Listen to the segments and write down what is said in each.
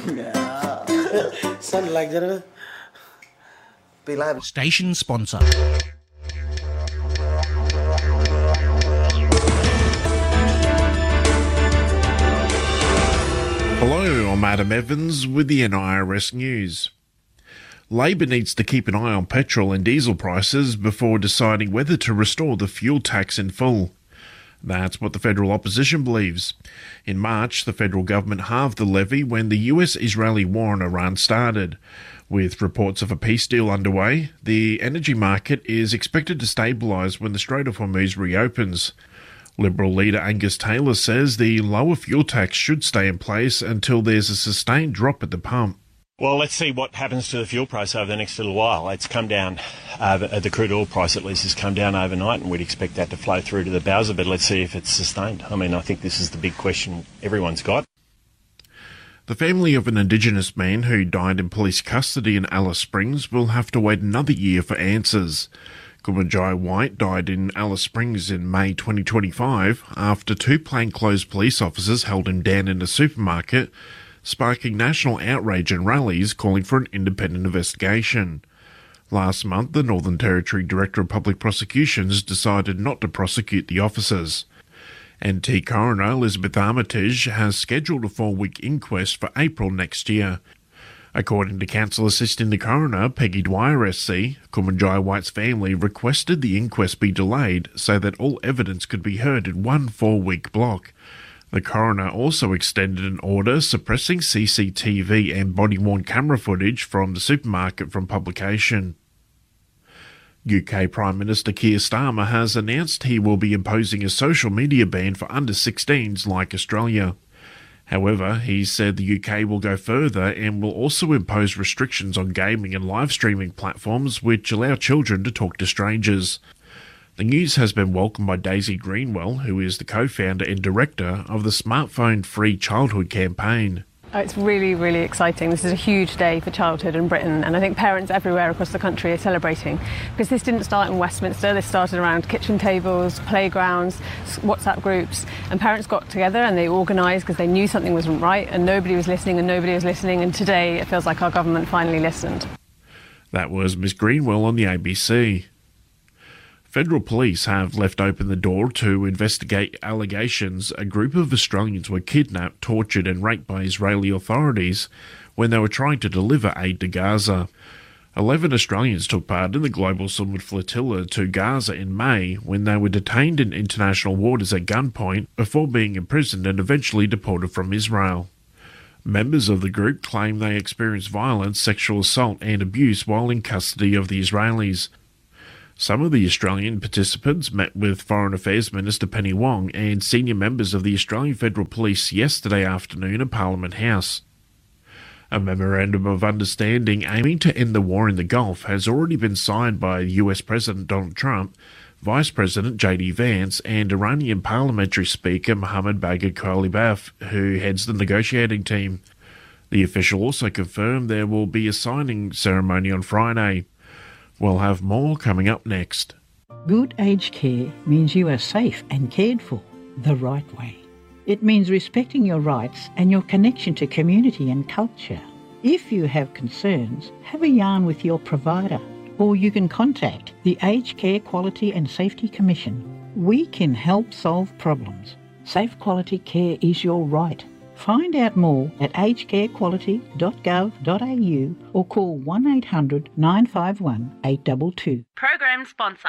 Something like that. Be live. Station sponsor. Hello, I'm Adam Evans with the NIRS News. Labor needs to keep an eye on petrol and diesel prices before deciding whether to restore the fuel tax in full. That's what the federal opposition believes. In March, the federal government halved the levy when the US-Israeli war on Iran started. With reports of a peace deal underway, the energy market is expected to stabilise when the Strait of Hormuz reopens. Liberal leader Angus Taylor says the lower fuel tax should stay in place until there's a sustained drop at the pump. Well, let's see what happens to the fuel price over the next little while. It's come down, the crude oil price at least has come down overnight, and we'd expect that to flow through to the Bowser, but let's see if it's sustained. I mean, I think this is the big question everyone's got. The family of an Indigenous man who died in police custody in Alice Springs will have to wait another year for answers. Kumanjai White died in Alice Springs in May 2025 after two plainclothes police officers held him down in a supermarket, sparking national outrage and rallies calling for an independent investigation. Last month, the Northern Territory Director of Public Prosecutions decided not to prosecute the officers. NT Coroner Elizabeth Armitage has scheduled a 4-week inquest for April next year. According to Counsel Assisting the Coroner, Peggy Dwyer SC, Kumanjai White's family requested the inquest be delayed so that all evidence could be heard in one 4-week block. The coroner also extended an order suppressing CCTV and body-worn camera footage from the supermarket from publication. UK Prime Minister Keir Starmer has announced he will be imposing a social media ban for under-16s like Australia. However, he said the UK will go further and will also impose restrictions on gaming and live streaming platforms which allow children to talk to strangers. The news has been welcomed by Daisy Greenwell, who is the co-founder and director of the Smartphone Free Childhood campaign. It's really, really exciting. This is a huge day for childhood in Britain, and I think parents everywhere across the country are celebrating, because this didn't start in Westminster. This started around kitchen tables, playgrounds, WhatsApp groups, and parents got together and they organised because they knew something wasn't right and nobody was listening, and today it feels like our government finally listened. That was Ms Greenwell on the ABC. Federal police have left open the door to investigate allegations a group of Australians were kidnapped, tortured and raped by Israeli authorities when they were trying to deliver aid to Gaza. 11 Australians took part in the Global Sunward Flotilla to Gaza in May when they were detained in international waters at gunpoint before being imprisoned and eventually deported from Israel. Members of the group claim they experienced violence, sexual assault and abuse while in custody of the Israelis. Some of the Australian participants met with Foreign Affairs Minister Penny Wong and senior members of the Australian Federal Police yesterday afternoon at Parliament House. A memorandum of understanding aiming to end the war in the Gulf has already been signed by US President Donald Trump, Vice President J.D. Vance and Iranian Parliamentary Speaker Mohammad Bagher Khalibaf, who heads the negotiating team. The official also confirmed there will be a signing ceremony on Friday. We'll have more coming up next. Good aged care means you are safe and cared for the right way. It means respecting your rights and your connection to community and culture. If you have concerns, have a yarn with your provider, or you can contact the Aged Care Quality and Safety Commission. We can help solve problems. Safe quality care is your right. Find out more at agedcarequality.gov.au or call 1800 951 822. Program sponsor.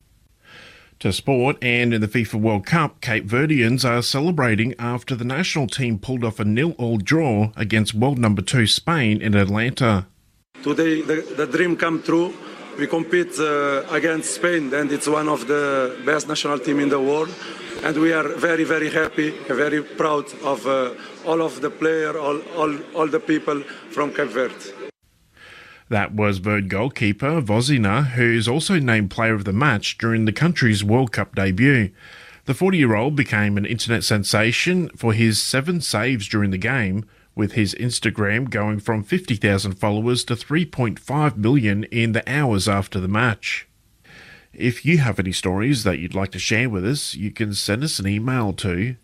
To sport, and in the FIFA World Cup, Cape Verdeans are celebrating after the national team pulled off a 0-0 draw against world number 2 Spain in Atlanta. Today the dream come true. We compete against Spain, and it's one of the best national team in the world. And we are very, very happy, very proud of all of the players, all the people from Cape Verde. That was Verde goalkeeper Vozina, who's also named player of the match during the country's World Cup debut. The 40-year-old became an internet sensation for his 7 saves during the game, with his Instagram going from 50,000 followers to 3.5 million in the hours after the match. If you have any stories that you'd like to share with us, you can send us an email to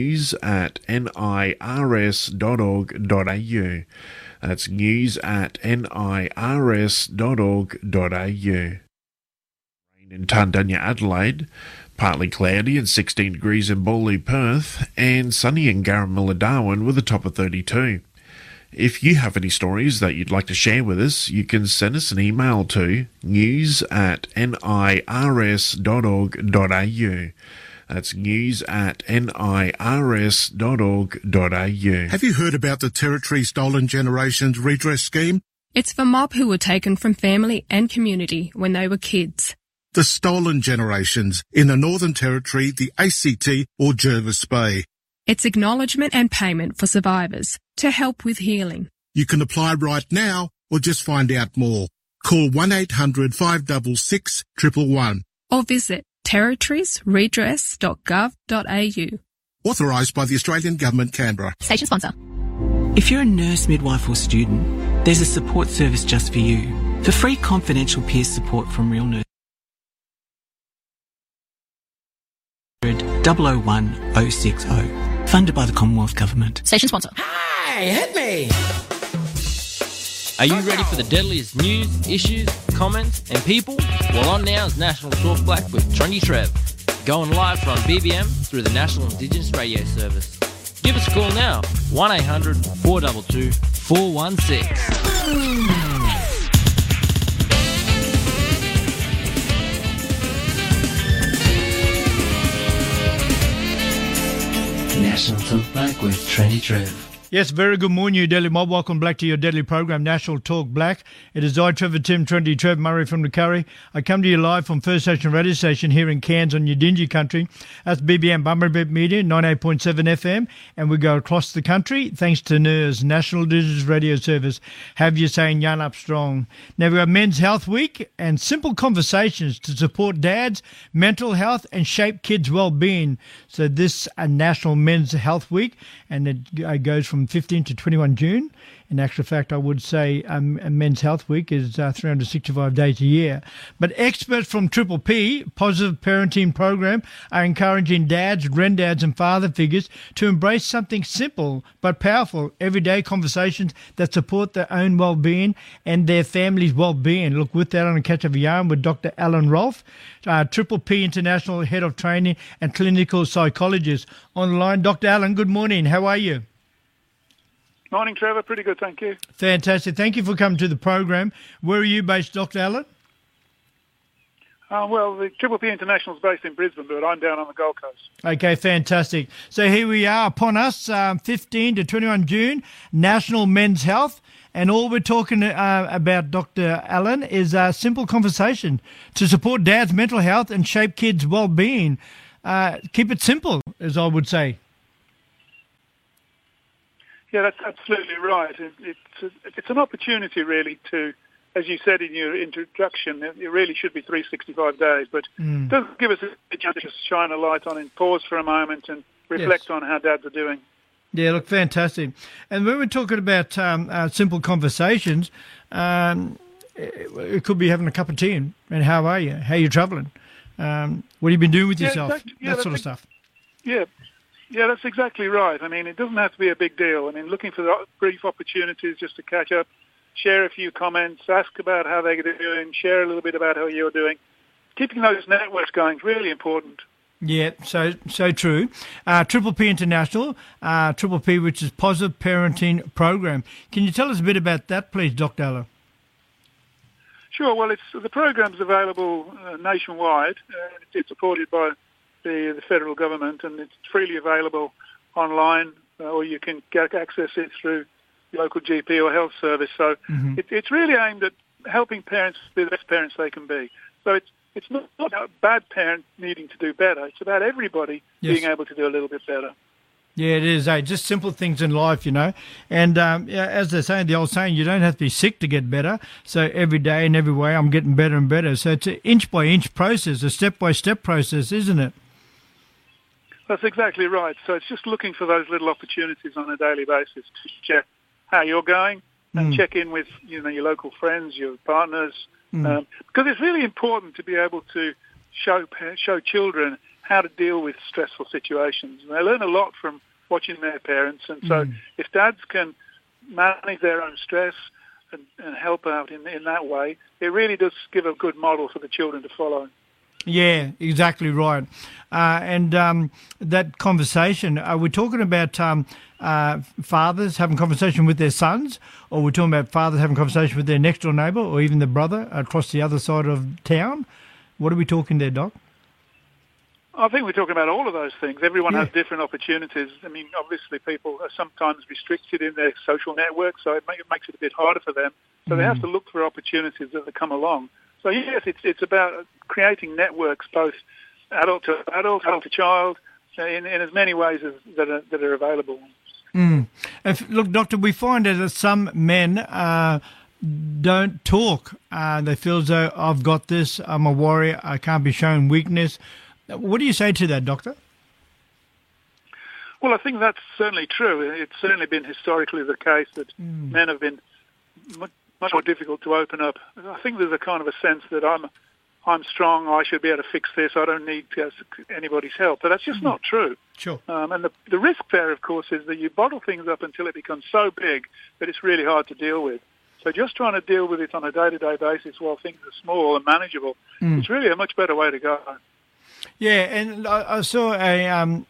news@nirs.org.au. That's news@nirs.org.au. Rain in Tandanya, Adelaide, partly cloudy and 16 degrees in Bowley, Perth, and sunny in Garramilla, Darwin with a top of 32. If you have any stories that you'd like to share with us, you can send us an email to news@nirs.org.au. That's news@nirs.org.au. Have you heard about the Territory Stolen Generations Redress Scheme? It's for mob who were taken from family and community when they were kids. The Stolen Generations in the Northern Territory, the ACT or Jervis Bay. It's acknowledgement and payment for survivors to help with healing. You can apply right now or just find out more. Call 1-800-566-111. Or visit territoriesredress.gov.au. Authorised by the Australian Government, Canberra. Station sponsor. If you're a nurse, midwife or student, there's a support service just for you. For free confidential peer support from Real Nurse. 001 060. Funded by the Commonwealth Government. Station sponsor. Hey, hit me! Are you ready for the deadliest news, issues, comments and people? Well, on now is National Talk Black with Trendy Trev. Going live from BBM through the National Indigenous Radio Service. Give us a call now, 1-800-422-416. National Talk Black with Trendy Trev. Yes, very good morning, you Deadly Mob. Welcome back to your Deadly program, National Talk Black. It is I, Trevor Tim, Trendy Trev, Murray from the Curry. I come to you live from First Station Radio Station here in Cairns on your Dingy country. That's BBM Bumblebee Media, 98.7 FM, and we go across the country thanks to NIRS, National Indigenous Radio Service. Have you saying yarn up strong. Now we've got Men's Health Week and simple conversations to support dads, mental health and shape kids' well-being. So this a National Men's Health Week, and it goes from 15 to 21 June. In actual fact, I would say Men's Health Week is 365 days a year. But experts from Triple P, Positive Parenting Program, are encouraging dads, granddads and father figures to embrace something simple but powerful, everyday conversations that support their own well-being and their family's well-being. Look, with that, I'm going to catch up a yarn with Dr. Alan Rolfe, Triple P International Head of Training and Clinical Psychologist. Online, Dr. Alan, good morning. How are you? Morning, Trevor. Pretty good, thank you. Fantastic. Thank you for coming to the program. Where are you based, Dr. Allen? Well, the Triple P International is based in Brisbane, but I'm down on the Gold Coast. Okay, fantastic. So here we are upon us, 15 to 21 June, National Men's Health. And all we're talking about, Dr. Allen, is a simple conversation to support dad's mental health and shape kids' well-being. Keep it simple, as I would say. Yeah, that's absolutely right. It's an opportunity, really, to, as you said in your introduction, it really should be 365 days, but it does give us a chance to shine a light on and pause for a moment and reflect on how dads are doing. Yeah, look, fantastic. And when we're talking about simple conversations, it could be having a cup of tea and how are you? How are you travelling? What have you been doing with yourself? That sort of stuff. Yeah, that's exactly right. I mean, it doesn't have to be a big deal. I mean, looking for brief opportunities just to catch up, share a few comments, ask about how they're doing, share a little bit about how you're doing. Keeping those networks going is really important. Yeah, so true. Triple P International, Triple P, which is Positive Parenting Program. Can you tell us a bit about that, please, Dr. Allen? Sure. Well, the program's available nationwide. It's supported by the federal government, and it's freely available online, or you can access it through local GP or health service. So it's really aimed at helping parents be the best parents they can be. So it's not about bad parents needing to do better. It's about everybody being able to do a little bit better. Yeah, it is. Just simple things in life, you know. And as they're saying, the old saying, you don't have to be sick to get better. So every day and every way, I'm getting better and better. So it's an inch-by-inch process, a step-by-step process, isn't it? That's exactly right. So it's just looking for those little opportunities on a daily basis to check how you're going and check in with your local friends, your partners, Because it's really important to be able to show children how to deal with stressful situations. And they learn a lot from watching their parents. And so if dads can manage their own stress and help out in that way, it really does give a good model for the children to follow. Yeah, exactly right. And that conversation, are we talking about fathers having conversation with their sons, or we're talking about fathers having conversation with their next-door neighbour or even the brother across the other side of town? What are we talking there, Doc? I think we're talking about all of those things. Everyone has different opportunities. I mean, obviously people are sometimes restricted in their social networks, so it makes it a bit harder for them. So they have to look for opportunities as they come along. So yes, it's about creating networks, both adult to adult, adult to child, in as many ways as that are available. Look, Doctor, we find that some men don't talk. They feel as though I've got this, I'm a warrior, I can't be shown weakness. What do you say to that, Doctor? Well, I think that's certainly true. It's certainly been historically the case that men have been much more difficult to open up. I think there's a kind of a sense that I'm strong, I should be able to fix this, I don't need anybody's help. But that's just not true. Sure. And the risk there, of course, is that you bottle things up until it becomes so big that it's really hard to deal with. So just trying to deal with it on a day-to-day basis while things are small and manageable is really a much better way to go. Yeah, and I saw a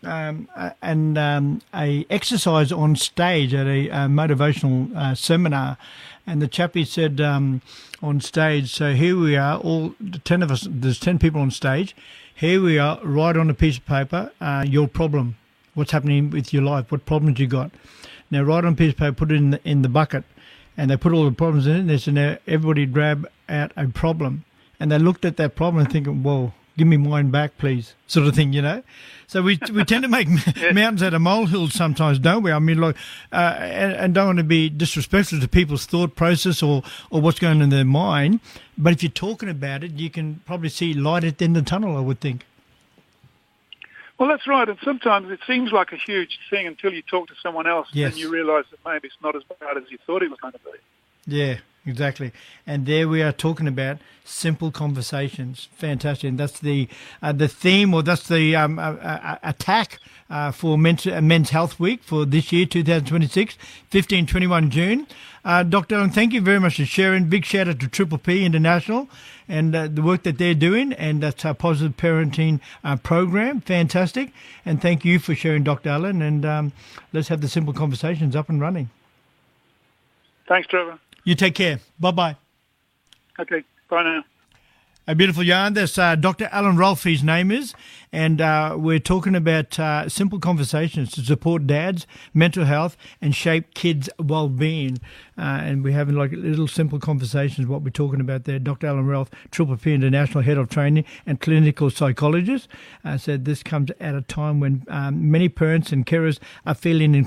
exercise on stage at a motivational seminar, and the chappie said on stage, so here we are, all 10 of us, there's 10 people on stage, here we are, write on a piece of paper your problem, what's happening with your life, what problems you got. Now write on a piece of paper, put it in the bucket, and they put all the problems in it, and they said, now everybody grab out a problem. And they looked at that problem and thinking, whoa, give me mine back, please, sort of thing, you know. So we tend to make mountains out of molehills sometimes, don't we? I mean, like, and don't want to be disrespectful to people's thought process or what's going on in their mind. But if you're talking about it, you can probably see light at the end of the tunnel, I would think. Well, that's right. And sometimes it seems like a huge thing until you talk to someone else and you realise that maybe it's not as bad as you thought it was going to be. Yeah, exactly. And there we are talking about simple conversations. Fantastic. And that's the theme, or that's the attack for Men's Health Week for this year, 2026, 15-21 June. Dr. Allen, thank you very much for sharing. Big shout out to Triple P International and the work that they're doing, and that's our positive parenting program. Fantastic. And thank you for sharing, Dr. Allen. And let's have the simple conversations up and running. Thanks, Trevor. You take care. Bye-bye. Okay, bye now. A beautiful yarn. That's Dr. Alan Rolfe, his name is, and we're talking about simple conversations to support dads' mental health and shape kids' well-being. And we're having like little simple conversations, what we're talking about there. Dr. Alan Rolfe, Triple P International Head of Training and Clinical Psychologist, said this comes at a time when many parents and carers are feeling